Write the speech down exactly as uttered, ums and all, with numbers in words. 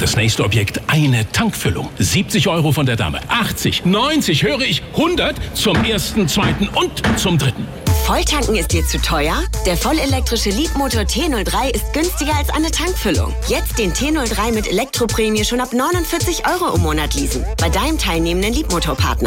Das nächste Objekt, eine Tankfüllung. siebzig Euro von der Dame. achtzig, neunzig, höre ich, hundert zum ersten, zweiten und zum dritten. Volltanken ist dir zu teuer? Der vollelektrische Leapmotor T null drei ist günstiger als eine Tankfüllung. Jetzt den T null drei mit Elektroprämie schon ab neunundvierzig Euro im Monat leasen. Bei deinem teilnehmenden Leapmotor-Partner.